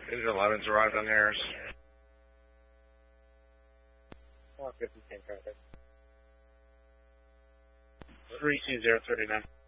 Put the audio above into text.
Engine 11's arrived on Harris. 150 traffic. 32039.